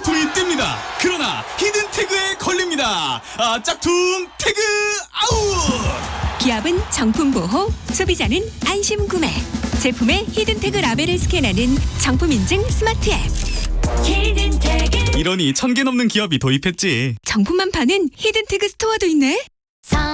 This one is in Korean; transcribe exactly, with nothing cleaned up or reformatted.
짝퉁이 뜹니다. 그러나 히든 태그에 걸립니다. 아, 짝퉁 태그 아웃! 기업은 정품 보호, 소비자는 안심 구매. 제품의 히든 태그 라벨을 스캔하는 정품 인증 스마트 앱. 히든 태그. 이러니 천 개 넘는 기업이 도입했지. 정품만 파는 히든 태그 스토어도 있네.